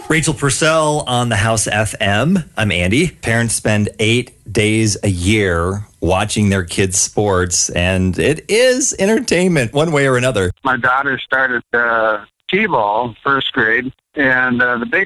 Rachel Purcell on the House FM. I'm Andy. Parents spend 8 days a year watching their kids' sports, and it is entertainment one way or another. My daughter started T-ball, first grade, and the big